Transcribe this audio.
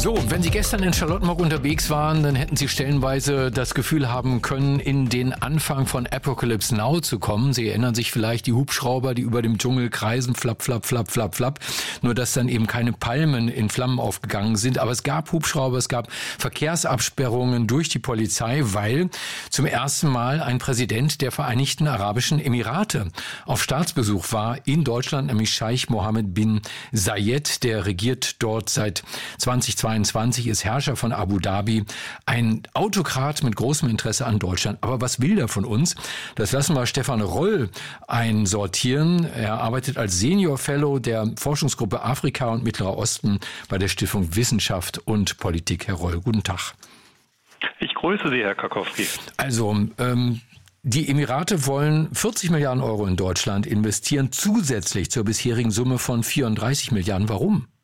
So, wenn Sie gestern in Charlottenburg unterwegs waren, dann hätten Sie stellenweise das Gefühl haben können, in den Anfang von Apocalypse Now zu kommen. Sie erinnern sich vielleicht die Hubschrauber, die über dem Dschungel kreisen, flapp, flapp, flapp, flapp, flapp. Nur, dass dann eben keine Palmen in Flammen aufgegangen sind. Aber es gab Hubschrauber, es gab Verkehrsabsperrungen durch die Polizei, weil zum ersten Mal ein Präsident der Vereinigten Arabischen Emirate auf Staatsbesuch war in Deutschland, nämlich Scheich Mohammed bin Zayed. Der regiert dort seit 2022, ist Herrscher von Abu Dhabi, ein Autokrat mit großem Interesse an Deutschland. Aber was will der von uns? Das lassen wir Stefan Roll einsortieren. Er arbeitet als Senior Fellow der Forschungsgruppe Afrika und Mittlerer Osten bei der Stiftung Wissenschaft und Politik. Herr Roll, guten Tag. Ich grüße Sie, Herr Kakowski. Also, die Emirate wollen 40 Milliarden Euro in Deutschland investieren, zusätzlich zur bisherigen Summe von 34 Milliarden. Warum?